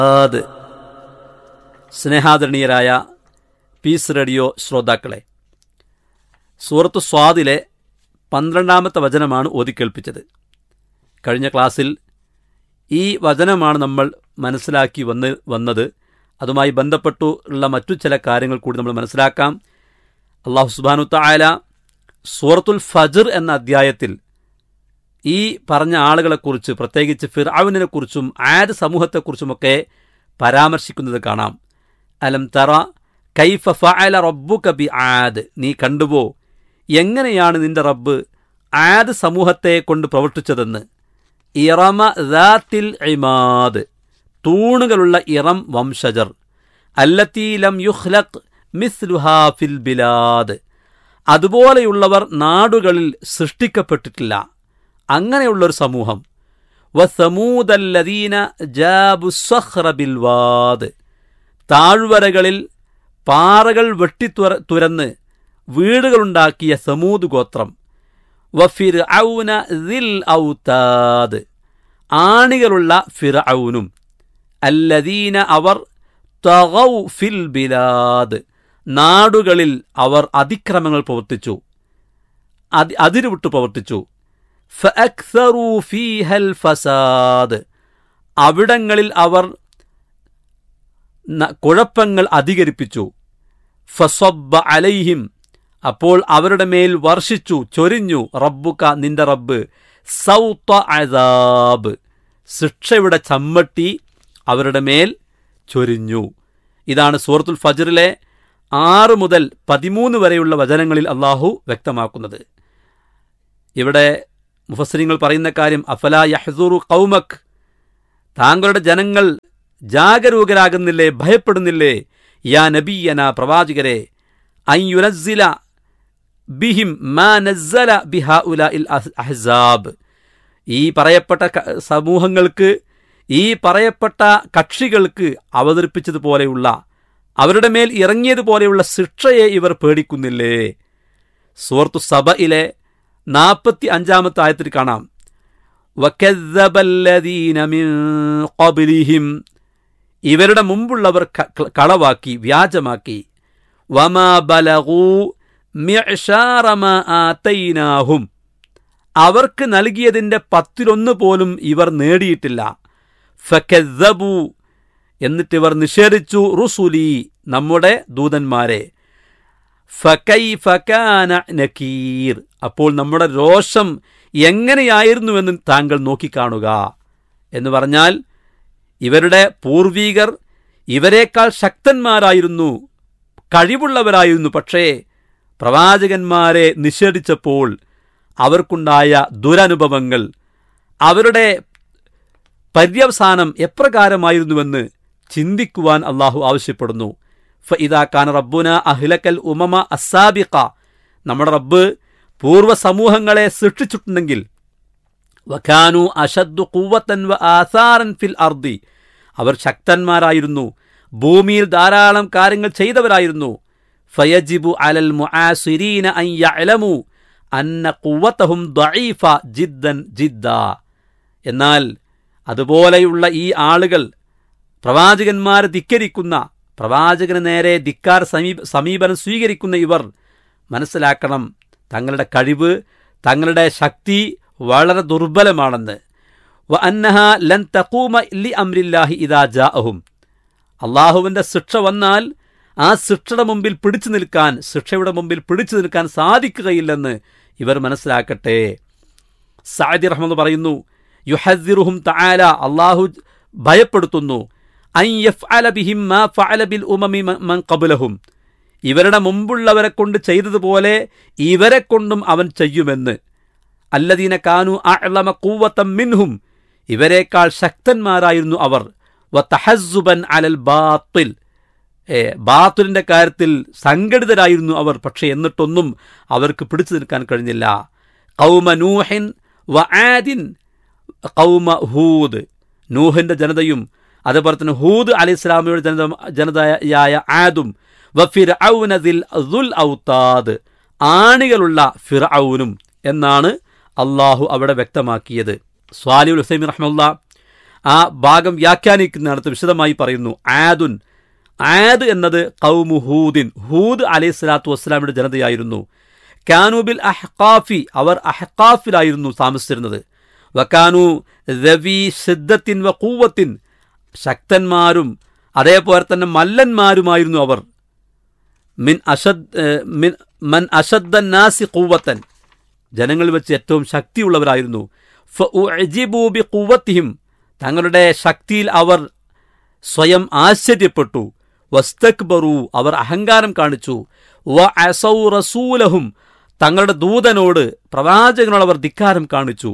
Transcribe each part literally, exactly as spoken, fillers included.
സ്നേഹാദരണീയരായ piece radio ശ്രോതാക്കളെ, സൂറത്ത് സ്വാദിലെ പന്ത്രണ്ടാമത്തെ വചനമാണ് ഓതിക്കേൾപ്പിച്ചത്. കഴിഞ്ഞ ക്ലാസ്സിൽ ഈ വചനമാണ് നമ്മൾ മനസ്സിലാക്കി വന്ന് വന്നത് അതുമായി ബന്ധപ്പെട്ടു ഉള്ള മറ്റു ചില കാര്യങ്ങൾ കൂടി നമ്മൾ മനസ്സിലാക്കാം. അല്ലാഹു സുബ്ഹാനഹു തആല സൂറത്തുൽ ഫജ്ർ എന്ന അധ്യായത്തിൽ ഈ പറഞ്ഞ ആളുകളെക്കുറിച്ച്, പ്രത്യേകിച്ച് ഫിർഔനിനെ കുറിച്ചും ആദ് സമൂഹത്തെക്കുറിച്ചുമൊക്കെ പരാമർശിക്കുന്നത് കാണാം. അലം തറ കൈഫ ഫഅല റബ്ബുക ബി ആദ്, നീ കണ്ടുപോ എങ്ങനെയാണ് നിന്റെ റബ്ബ് ആദ് സമൂഹത്തെ കൊണ്ട് പ്രവർത്തിച്ചതെന്ന്. ഇറമ ദാത്തിൽ ഇമാദ്, തൂണുകളുള്ള ഇറം വംശജർ. അല്ലത്തി ലം യുഖ്ലഖ് മിസ്ലുഹാ ഫിൽ ബിലാദ്, അതുപോലെയുള്ളവർ നാടുകളിൽ സൃഷ്ടിക്കപ്പെട്ടിട്ടില്ല, അങ്ങനെയുള്ളൊരു സമൂഹം. വസമൂദല്ലദീന ജാബു സ്വഖ്റ ബിൽ വാദ്, താഴ്വരകളിൽ പാറകൾ വെട്ടിത്തുര തുരന്ന് വീടുകളുണ്ടാക്കിയ സമൂദ് ഗോത്രം. വഫിർഔന ദിൽ ഔതാദ്, ആണികളുള്ള ഫിർഔനും. അല്ലദീന, അവർ തഗൗ ഫിൽ ബിലാദ്, നാടുകളിൽ അവർ അതിക്രമങ്ങൾ പ്രവർത്തിച്ചു, അതി അതിരുവിട്ട് പ്രവർത്തിച്ചു. ഫഅക്സറൂ ഫീഹൽ ഫസാദ്, അവിടങ്ങളിൽ അവർ കുഴപ്പങ്ങൾ അധികരിപ്പിച്ചു. ഫസബ്ബ അലൈഹിം, അപ്പോൾ അവരുടെ മേൽ വർഷിച്ചു, ചൊരിഞ്ഞു. റബ്ബുക, നിന്റെ റബ്ബ്, സൗത അദാബ്, ശിക്ഷയുടെ ചമ്മട്ടി അവരുടെ മേൽ ചൊരിഞ്ഞു. ഇതാണ് സൂറത്തുൽ ഫജ്റിലെ ആറ് മുതൽ പതിമൂന്ന് വരെയുള്ള വചനങ്ങളിൽ അള്ളാഹു വ്യക്തമാക്കുന്നത്. ഇവിടെ മുഫസ്സിരിങ്ങൾ പറയുന്ന കാര്യം, അഫലാ യഹ്സുറു ഖൗമക്, താങ്കളുടെ ജനങ്ങൾ ജാഗരൂകരാകുന്നില്ലേ, ഭയപ്പെടുന്നില്ലേ? യാ നബിയന, പ്രവാചകരെ, അൻ യുനസ്സില ബിഹിം മാ നസ്സല ബിഹാഉലാഇൽ അഹ്സാബ്, ഈ പറയപ്പെട്ട സമൂഹങ്ങൾക്ക്, ഈ പറയപ്പെട്ട കക്ഷികൾക്ക് അവതരിപ്പിച്ചതുപോലെയുള്ള, അവരുടെ മേൽ ഇറങ്ങിയതുപോലെയുള്ള ശിക്ഷയെ ഇവർ പേടിക്കുന്നില്ലേ? സൂറത്തു സബയിലെ നാൽപ്പത്തി അഞ്ചാമത്തെ ആയത്തിൽ കാണാം, വകസ്സബല്ലദീന മിൻ ഖബ്ലിഹിം, ഇവരുടെ മുമ്പുള്ളവർ കളവാക്കി, വ്യാജമാക്കി. വമാ ബലഗൂ മിഅ്ശാറ മാ ആതൈനാഹും, അവർക്ക് നൽകിയതിൻ്റെ പത്തിലൊന്ന് പോലും ഇവർ നേടിയിട്ടില്ല. ഫകസ്സബൂ, എന്നിട്ടിവർ നിഷേധിച്ചു, റുസുലി, നമ്മുടെ ദൂതന്മാരെ. ഫകൈഫ കാന നകീർ, അപ്പോൾ നമ്മുടെ രോഷം എങ്ങനെയായിരുന്നുവെന്ന് താങ്കൾ നോക്കിക്കാണുക. എന്ന് പറഞ്ഞാൽ ഇവരുടെ പൂർവീകർ ഇവരെക്കാൾ ശക്തന്മാരായിരുന്നു, കഴിവുള്ളവരായിരുന്നു. പക്ഷേ പ്രവാചകന്മാരെ നിഷേധിച്ചപ്പോൾ അവർക്കുണ്ടായ ദുരനുഭവങ്ങൾ, അവരുടെ പര്യവസാനം എപ്രകാരമായിരുന്നുവെന്ന് ചിന്തിക്കുവാൻ അള്ളാഹു ആവശ്യപ്പെടുന്നു. ഫഇദാ കാന റബ്ബുന അഹ്ലക്കൽ ഉമമ അസ്സാബിഖ, നമ്മുടെ റബ്ബ് പൂർവ്വ സമൂഹങ്ങളെ സൃഷ്ടിച്ചിട്ടുണ്ടെങ്കിൽ, വകാനു അശദ്ദു ഖുവ്വതൻ വ ആസാറൻ ഫിൽ അർദി, അവർ ശക്തന്മാരായിരുന്നു, ഭൂമിയിൽ ധാരാളം കാര്യങ്ങൾ ചെയ്തവരായിരുന്നു. ഫയജിബു അലൽ മുആസിരീന അൻ യഅലമു അന്ന ഖുവ്വതഹും ദഈഫ ജിദ്ദൻ ജിദ്ദാ, എന്നാൽ അതുപോലെയുള്ള ഈ ആളുകൾ, പ്രവാചകന്മാരെ ധിക്കരിക്കുന്ന, പ്രവാചകന് നേരെ ധിക്കാർ സമീപ സമീപനം സ്വീകരിക്കുന്ന ഇവർ മനസ്സിലാക്കണം, തങ്ങളുടെ കഴിവ്, തങ്ങളുടെ ശക്തി വളരെ ദുർബലമാണെന്ന്. വ അന്നഹ ലൻ തഖൂമ ലി അംരില്ലാഹി ഇദാ ജാഅഹും, അള്ളാഹുവിൻ്റെ ശിക്ഷ വന്നാൽ ആ ശിക്ഷയുടെ മുമ്പിൽ പിടിച്ചു നിൽക്കാൻ, ശിക്ഷയുടെ മുമ്പിൽ പിടിച്ചു നിൽക്കാൻ സാധിക്കുകയില്ലെന്ന് ഇവർ മനസ്സിലാക്കട്ടെ. സഅദി റഹ്മത്ത് പറയുന്നു, യുഹദ്ദിറുഹും തആല, അള്ളാഹു ഭയപ്പെടുത്തുന്നു, അൻ യഫ്അല ബിഹിം മാ ഫഅല ബിൽ ഉമമി മൻ ഖബ്ലഹും, ഇവരുടെ മുമ്പുള്ളവരെ കൊണ്ട് ചെയ്തതുപോലെ ഇവരെ കൊണ്ടും അവൻ ചെയ്യുമെന്ന്. അല്ലദീന കാനു അഅ്ലമ ഖുവ്വതൻ മിൻഹും, ഇവരെക്കാൾ ശക്തന്മാരായിരുന്നു അവർ. വതഹസ്സുബൻ അലൽ ബാത്തിൽ, ബാത്തിലിന്റെ കാര്യത്തിൽ സംഘടിതരായിരുന്നു അവർ. പക്ഷേ എന്നിട്ടൊന്നും അവർക്ക് പിടിച്ചു നിൽക്കാൻ കഴിഞ്ഞില്ല. ഖൗമ നൂഹിൻ വ ആദിൻ ഖൗമ ഹൂദ്, നൂഹിന്റെ ജനതയും അതുപോലെ തന്നെ ഹൂദ് അലൈഹി ഇസ്ലാമിയുടെ ജനത ജനതയായ ആദും, വ ഫിർഔന ദുൽ ഔതാദ്, ആണികളുള്ള ഫിർഔനും എന്നാണ് അള്ളാഹു അവിടെ വ്യക്തമാക്കിയത്. സ്വാലിഹുൽ ഹുസൈമി റഹ്മത്തുള്ളാഹി ആ ഭാഗം വ്യാഖ്യാനിക്കുന്നിടത്ത് വിശദമായി പറയുന്നു. ആദുൻ, ആദ് എന്നത് ഖൗമു ഹൂദിൻ, ഹൂദ് അലൈഹി സ്വലാത്തു വസ്സലാമിയുടെ ജനതയായിരുന്നു. കാനൂബിൽ അഹ്ഖാഫി, അവർ അഹ്ഖാഫിലായിരുന്നു താമസിച്ചിരുന്നത്. വക്കാനു രവി സിദ്ധത്തിൻ വ ഖുവ്വത്തിൻ, ശക്തന്മാരും അതേപോലെ തന്നെ മല്ലന്മാരുമായിരുന്നു അവർ. മിൻ അഷദ് മിൻ മൻ അഷദ്ദൻ നാസി ഖുവ്വത്തൻ, ജനങ്ങളിൽ വെച്ച് ഏറ്റവും ശക്തിയുള്ളവരായിരുന്നു. ഫഉഅജിബു ബിഖുവ്വത്തിഹിം, തങ്ങളുടെ ശക്തിയിൽ അവർ സ്വയം ആശ്ചര്യപ്പെട്ടു. വസ്തക്ബറു, അവർ അഹങ്കാരം കാണിച്ചു. വഅസൗ റസൂലഹും, തങ്ങളുടെ ദൂതനോട് പ്രവാചകനോട് അവർ ധിക്കാരം കാണിച്ചു.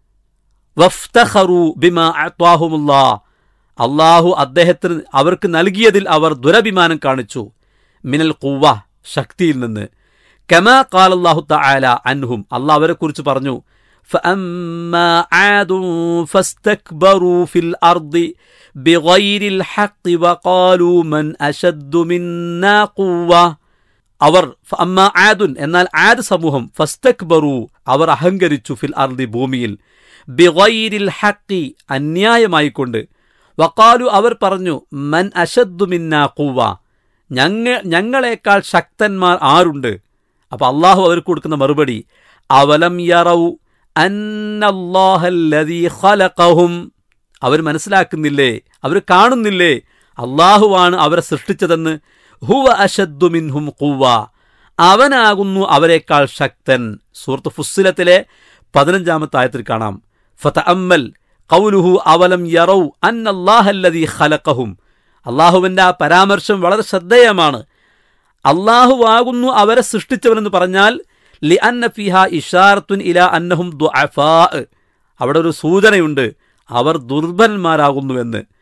വഫ്തഖറു ബിമാ അഅ്താഹുമുല്ലാഹ്, അല്ലാഹു അദ്ദേഹത്തിന് അവർക്ക് നൽകിയതിൽ അവർ ദുരഭിമാനം കാണിച്ചു. മിനൽ ഖുവ്വ, ശക്തിയിൽ നിന്ന്. കമാ ഖാലല്ലാഹു തആല അൻഹും, അല്ലാഹു അവരെ കുറിച്ച് പറഞ്ഞു. ഫഅമ്മാ ആദുൻ ഫസ്തക്ബറു ഫിൽ അർദി ബിഗൈരിൽ ഹഖ് വഖാലൂ മൻ അശദ്ദു മിന്നാ ഖുവ്വ. അവർ ഫഅമ്മാ ആദുൻ, എന്നാൽ ആദ് സമൂഹം, ഫസ്തക്ബറു, അവർ അഹങ്കരിച്ചു, ഫിൽ അർദി, ഭൂമിയിൽ, ബിഗൈരിൽ ഹഖ്, അന്യായമായിക്കൊണ്ട്. വഖാലു, അവർ പറഞ്ഞു, മൻ അശദ്ദു മിന്നാ ഖുവ്വ, ഞങ്ങ ഞങ്ങളെക്കാൾ ശക്തന്മാർ ആരുണ്ട്? അപ്പൊ അള്ളാഹു അവർക്ക് കൊടുക്കുന്ന മറുപടി, അവലം യറൗ അന്നല്ലാഹല്ലദീ ഖലഖഹും, അവർ മനസ്സിലാക്കുന്നില്ലേ, അവർ കാണുന്നില്ലേ അള്ളാഹുവാണ് അവരെ സൃഷ്ടിച്ചതെന്ന്. ഹുവ അശദ്ദു മിൻഹും ഖുവ്വ, അവനാകുന്നു അവരെക്കാൾ ശക്തൻ. സൂറത്ത് ഫുസ്സിലത്തിലെ പതിനഞ്ചാമത്തെ ആയത്തിൽ കാണാം. ഫതഅമ്മൽ ഖൗലുഹു അവലം യറൗ അന്നല്ലാഹല്ലദീ ഖലഖഹും, അള്ളാഹുവിൻ്റെ ആ പരാമർശം വളരെ ശ്രദ്ധേയമാണ്. അള്ളാഹുവാകുന്നു അവരെ സൃഷ്ടിച്ചവനെന്ന് പറഞ്ഞാൽ ലിഅന്ന ഫിഹാ ഇഷാറത്തുൻ ഇലാ അന്നഹും ദുഅഫാ, അവിടെ ഒരു സൂചനയുണ്ട്, അവർ ദുർബലന്മാരാകുന്നുവെന്ന്.